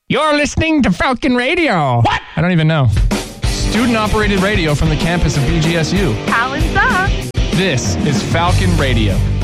You're listening to Falcon Radio. What? I don't even know. Student-operated radio from the campus of BGSU. Talents up. This is Falcon Radio.